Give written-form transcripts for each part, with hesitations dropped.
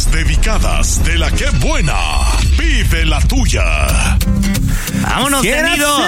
Las dedicadas de la que buena. Vive la tuya. Vámonos, tendidos.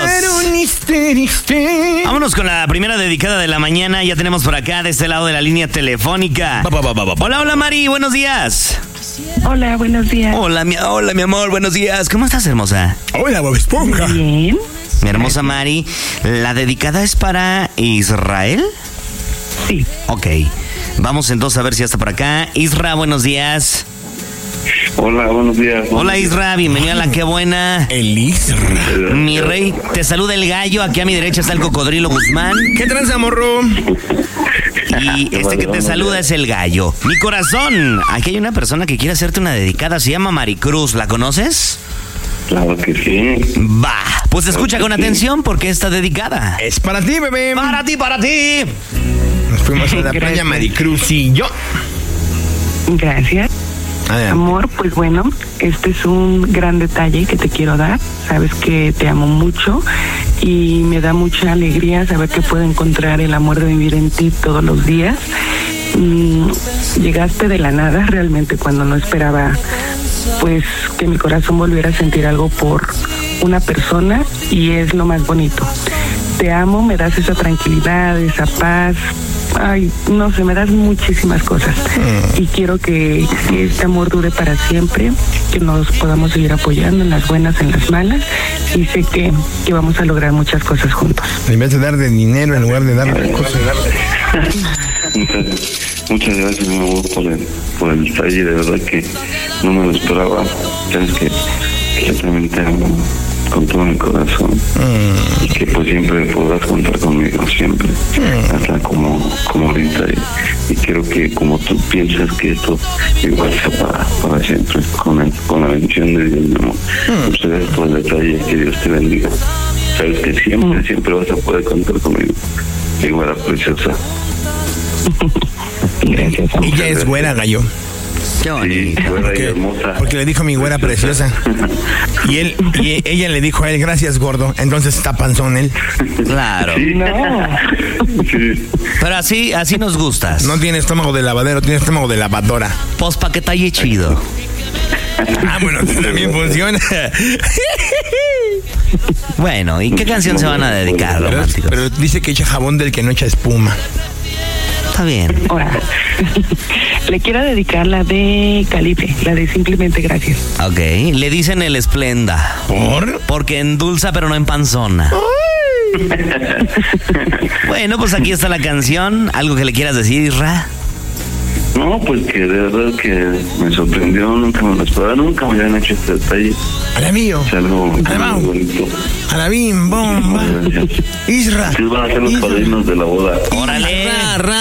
Vámonos con la primera dedicada de la mañana. Ya tenemos por acá, de este lado de la línea telefónica. Hola, Mari, buenos días. Hola, buenos días. Hola, mi amor, buenos días. ¿Cómo estás, hermosa? Hola, Bob Esponja. Bien. Mi hermosa Mari, ¿la dedicada es para Israel? Sí. Ok. Vamos entonces a ver si ya está por acá. Isra, buenos días. Hola, buenos días. Hola, Isra, bienvenida a la que buena. El Isra. Mi rey, te saluda el gallo. Aquí a mi derecha está el cocodrilo Guzmán. ¿Qué tranza, morro? Y este que te saluda es el gallo. Mi corazón, aquí hay una persona que quiere hacerte una dedicada. Se llama Maricruz, ¿la conoces? Claro que sí. Va, pues escucha con atención porque está dedicada. Es para ti, bebé. Para ti. Nos fuimos a la playa Maricruz y yo. Gracias. Adelante. Amor, pues bueno, este es un gran detalle que te quiero dar. Sabes que te amo mucho y me da mucha alegría saber que puedo encontrar el amor de vivir en ti todos los días. Llegaste de la nada realmente cuando no esperaba pues que mi corazón volviera a sentir algo por una persona y es lo más bonito. Te amo, me das esa tranquilidad, esa paz. Ay, no sé, me das muchísimas cosas. Y quiero que este amor dure para siempre, que nos podamos seguir apoyando en las buenas, en las malas. Y sé que vamos a lograr muchas cosas juntos. En vez de dar de dinero, en lugar de dar de cosas. Muchas gracias, mi amor, por el detalle. De verdad que no me lo esperaba. Sabes que yo también te amo con todo mi corazón. Y que pues siempre podrás contar conmigo, siempre. Hasta como ahorita. Y quiero que como tú piensas que esto igual sea para siempre. Con la bendición de Dios, mi amor. Muchas gracias por el detalle. Que Dios te bendiga. Sabes que siempre vas a poder contar conmigo. Igual preciosa. Gracias, amor. Ella es güera, gallo. Qué bonito. Sí, buena y hermosa. Porque le dijo mi güera preciosa. Y ella le dijo a él, gracias, gordo. Entonces está panzón él. Claro. Sí. No. Sí. Pero así nos gustas. No tiene estómago de lavadero, tiene estómago de lavadora. Pues pa' que talle chido. Ah, bueno, también funciona. Bueno, ¿y qué canción se van a dedicar, románticos? Pero dice que echa jabón del que no echa espuma. Está bien. Ahora, le quiero dedicar la de Calibre, la de Simplemente Gracias. Ok, le dicen el Esplenda. ¿Por? Porque endulza pero no empanzona. Bueno, pues aquí está la canción. ¿Algo que le quieras decir, Isra? No, pues que de verdad que me sorprendió, nunca me lo esperaba, nunca me habían hecho este detalle. A la mío. Es algo muy bonito. A la bim, bomba. Gracias. Isra. Ustedes van a ser los padrinos de la boda. ¡Órale!